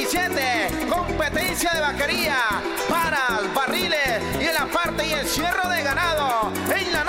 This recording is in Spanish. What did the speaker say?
17, competencia de vaquería, paras, barriles y en la parte y encierro de ganado. En la